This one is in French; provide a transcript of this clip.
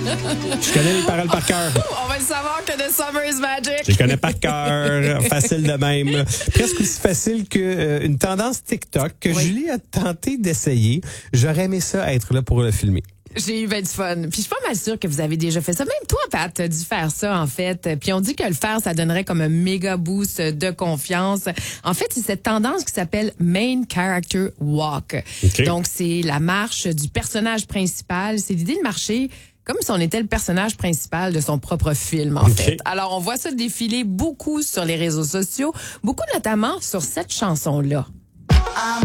Je connais les paroles par cœur. On va le savoir que The Summer is Magic. Je les connais par cœur. Facile de même. Presque aussi facile que une tendance TikTok que Julie a tenté d'essayer. J'aurais aimé ça être là pour le filmer. J'ai eu ben du fun. Puis je suis pas mal sûre que vous avez déjà fait ça. Même toi, Pat, t'as dû faire ça, en fait. Puis on dit que le faire, ça donnerait comme un méga boost de confiance. En fait, c'est cette tendance qui s'appelle Main Character Walk. Okay. Donc, c'est la marche du personnage principal. C'est l'idée de marcher comme si on était le personnage principal de son propre film, en fait. Alors, on voit ça défiler beaucoup sur les réseaux sociaux, beaucoup notamment sur cette chanson-là.